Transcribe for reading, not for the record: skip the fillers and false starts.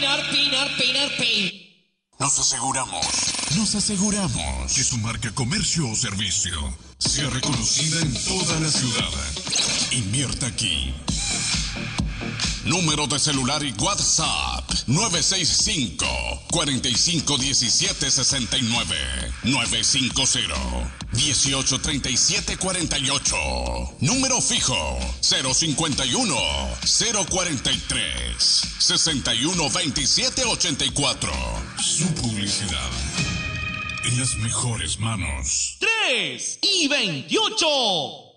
Nos aseguramos que su marca, comercio o servicio sea reconocida en toda la ciudad. Invierta aquí. Número de celular y WhatsApp 965-451769 950-183748. Número fijo 051-043-612784. Su publicidad en las mejores manos. 3 y 28.